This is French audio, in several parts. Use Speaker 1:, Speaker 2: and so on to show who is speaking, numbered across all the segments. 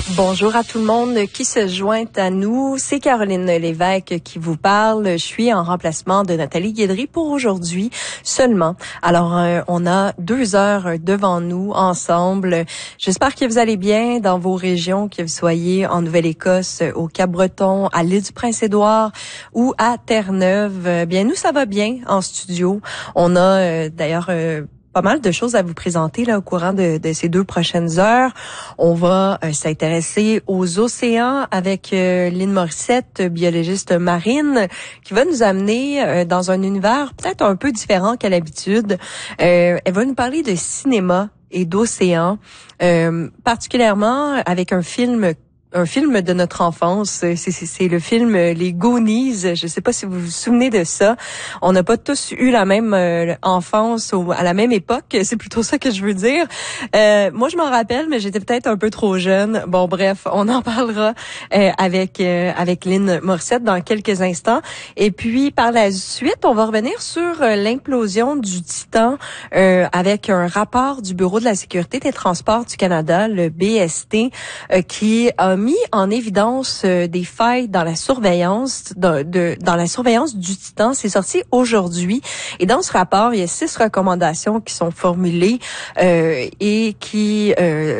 Speaker 1: Bonjour à tout le monde qui se joint à nous. C'est Caroline Lévesque qui vous parle. Je suis en remplacement de Nathalie Guédry pour aujourd'hui seulement. Alors, on a 2 heures devant nous ensemble. J'espère que vous allez bien dans vos régions, que vous soyez en Nouvelle-Écosse, au Cap-Breton, à l'île du Prince-Édouard ou à Terre-Neuve. Bien, nous, ça va bien en studio. On a d'ailleurs pas mal de choses à vous présenter là au courant de ces 2 prochaines heures. On va s'intéresser aux océans avec Lynne Morissette, biologiste marine, qui va nous amener dans un univers peut-être un peu différent qu'à l'habitude. Elle va nous parler de cinéma et d'océan, particulièrement avec un film de notre enfance. C'est le film Les Goonies. Je sais pas si vous vous souvenez de ça. On n'a pas tous eu la même enfance à la même époque. C'est plutôt ça que je veux dire. Moi, je m'en rappelle, mais j'étais peut-être un peu trop jeune. Bon, bref, on en parlera avec Lynne Morissette dans quelques instants. Et puis, par la suite, on va revenir sur l'implosion du Titan avec un rapport du Bureau de la sécurité des transports du Canada, le BST, qui a mis en évidence des failles dans la surveillance dans la surveillance du Titan. C'est sorti aujourd'hui et dans ce rapport, il y a 6 recommandations qui sont formulées et qui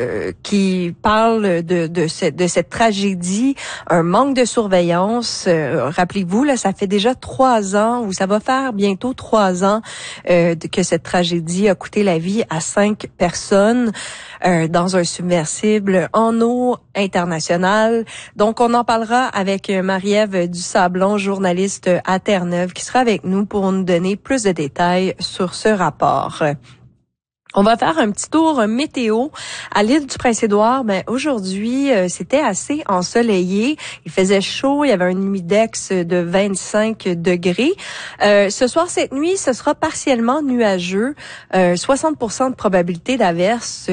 Speaker 1: parlent de cette tragédie, un manque de surveillance. Rappelez-vous, là, ça fait déjà 3 ans ou ça va faire bientôt 3 ans que cette tragédie a coûté la vie à 5 personnes dans un submersible en eau internationale. Donc, on en parlera avec Marie-Ève Dusablon, journaliste à Terre-Neuve, qui sera avec nous pour nous donner plus de détails sur ce rapport. On va faire un petit tour météo à l'île du Prince-Édouard. Ben aujourd'hui, c'était assez ensoleillé. Il faisait chaud, il y avait un humidex de 25 degrés. Ce soir, cette nuit, ce sera partiellement nuageux. 60% de probabilité d'averse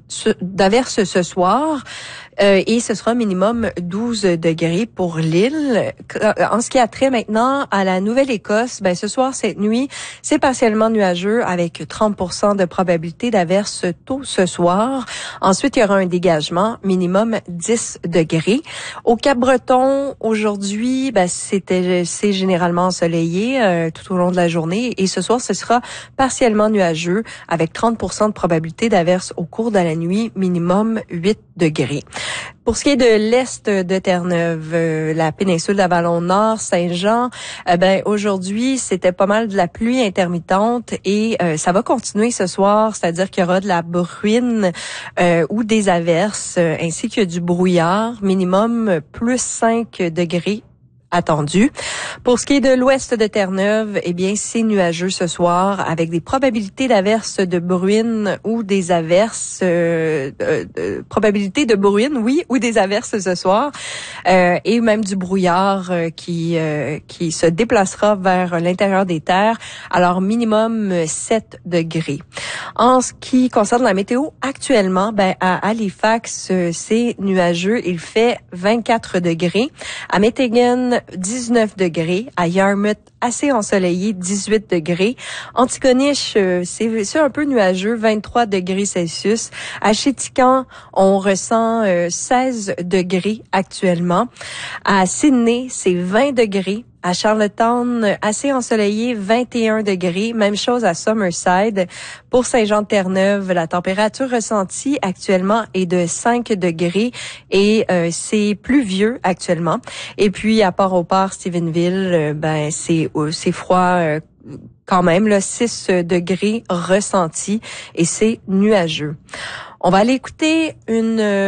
Speaker 1: ce soir. Et ce sera minimum 12 degrés pour l'île. En ce qui a trait maintenant à la Nouvelle-Écosse, ben ce soir, cette nuit, c'est partiellement nuageux avec 30% de probabilité d'averse tôt ce soir. Ensuite, il y aura un dégagement, minimum 10 degrés. Au Cap-Breton, aujourd'hui, ben c'est généralement ensoleillé tout au long de la journée. Et ce soir, ce sera partiellement nuageux avec 30% de probabilité d'averse au cours de la nuit, minimum 8 degrés. Pour ce qui est de l'est de Terre-Neuve, la péninsule d'Avalon-Nord, Saint-Jean, ben aujourd'hui, c'était pas mal de la pluie intermittente et ça va continuer ce soir, c'est-à-dire qu'il y aura de la bruine ou des averses, ainsi que du brouillard, minimum plus 5 degrés attendu. Pour ce qui est de l'ouest de Terre-Neuve, eh bien, c'est nuageux ce soir avec des probabilités d'averses de bruine ou des averses, probabilité de bruine, oui, ou des averses ce soir, et même du brouillard qui se déplacera vers l'intérieur des terres. Alors, minimum 7 degrés. En ce qui concerne la météo, actuellement, ben, à Halifax, c'est nuageux. Il fait 24 degrés. À Meteghan, 19 degrés. À Yarmouth, assez ensoleillé, 18 degrés. Antigonish, c'est un peu nuageux, 23 degrés Celsius. À Chéticamp, on ressent 16 degrés actuellement. À Sydney, c'est 20 degrés. À Charlottetown, assez ensoleillé, 21 degrés. Même chose à Summerside. Pour Saint-Jean-de-Terre-Neuve, la température ressentie actuellement est de 5 degrés et c'est pluvieux actuellement. Et puis, à Port-au-Port, Stephenville, ben c'est froid quand même, là, 6 degrés ressentis et c'est nuageux. On va aller écouter une